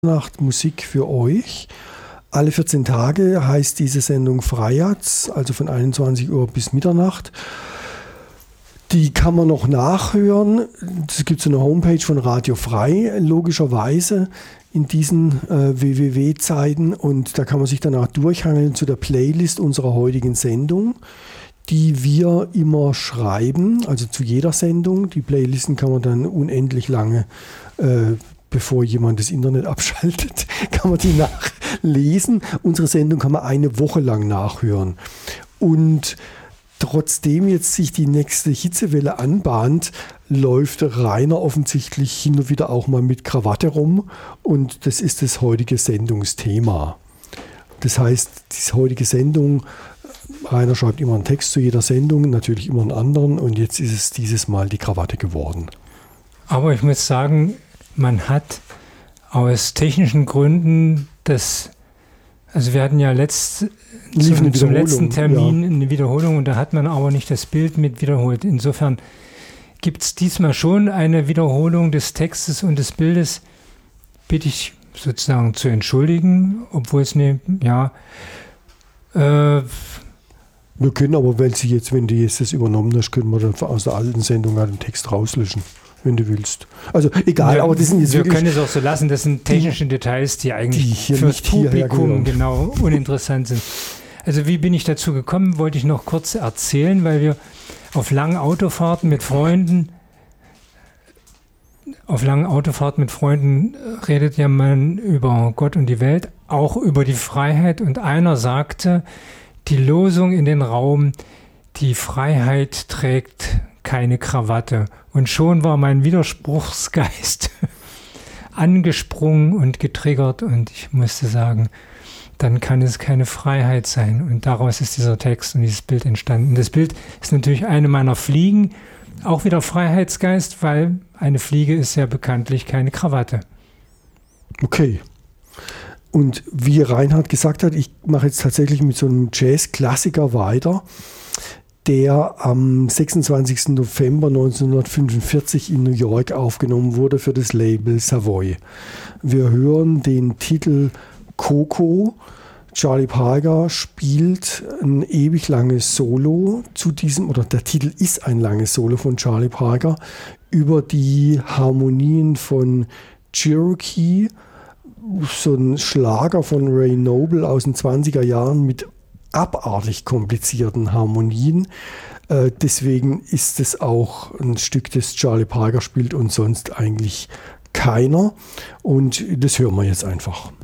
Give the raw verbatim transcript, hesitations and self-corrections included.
Nacht Musik für euch. Alle vierzehn Tage heißt diese Sendung Freiatz, also von einundzwanzig Uhr bis Mitternacht. Die kann man noch nachhören. Es gibt so eine Homepage von Radio Frei, logischerweise in diesen äh, W W W-Zeiten. Und da kann man sich danach durchhangeln zu der Playlist unserer heutigen Sendung, die wir immer schreiben, also zu jeder Sendung. Die Playlisten kann man dann unendlich lange äh, bevor jemand das Internet abschaltet, kann man die nachlesen. Unsere Sendung kann man eine Woche lang nachhören. Und trotzdem jetzt sich die nächste Hitzewelle anbahnt, läuft Rainer offensichtlich hin und wieder auch mal mit Krawatte rum. Und das ist das heutige Sendungsthema. Das heißt, diese heutige Sendung, Rainer schreibt immer einen Text zu jeder Sendung, natürlich immer einen anderen. Und jetzt ist es dieses Mal die Krawatte geworden. Aber ich muss sagen, man hat aus technischen Gründen das, also wir hatten ja letzt, zum, zum letzten Termin ja. eine Wiederholung und da hat man aber nicht das Bild mit wiederholt. Insofern gibt es diesmal schon eine Wiederholung des Textes und des Bildes, bitte ich sozusagen zu entschuldigen, obwohl es eine, ja, äh, wir können aber, wenn sie jetzt, wenn du jetzt das übernommen hast, können wir dann aus der alten Sendung den Text rauslöschen, wenn du willst. Also egal, ja, aber das sind jetzt wir wirklich... können es auch so lassen, das sind technische die, Details, die eigentlich die für das Publikum genau uninteressant sind. Also wie bin ich dazu gekommen, wollte ich noch kurz erzählen, weil wir auf langen Autofahrten mit Freunden, auf langen Autofahrten mit Freunden redet ja man über Gott und die Welt, auch über die Freiheit und einer sagte, die Losung in den Raum, die Freiheit trägt keine Krawatte. Und schon war mein Widerspruchsgeist angesprungen und getriggert und ich musste sagen, dann kann es keine Freiheit sein. Und daraus ist dieser Text und dieses Bild entstanden. Das Bild ist natürlich eine meiner Fliegen, auch wieder Freiheitsgeist, weil eine Fliege ist ja bekanntlich keine Krawatte. Okay. Und wie Reinhard gesagt hat, ich mache jetzt tatsächlich mit so einem Jazz-Klassiker weiter, der am sechsundzwanzigsten November neunzehnhundertfünfundvierzig in New York aufgenommen wurde für das Label Savoy. Wir hören den Titel Coco. Charlie Parker spielt ein ewig langes Solo zu diesem, oder der Titel ist ein langes Solo von Charlie Parker über die Harmonien von Cherokee, so ein Schlager von Ray Noble aus den zwanziger Jahren mit abartig komplizierten Harmonien. Äh, deswegen ist es auch ein Stück, das Charlie Parker spielt und sonst eigentlich keiner. Und das hören wir jetzt einfach.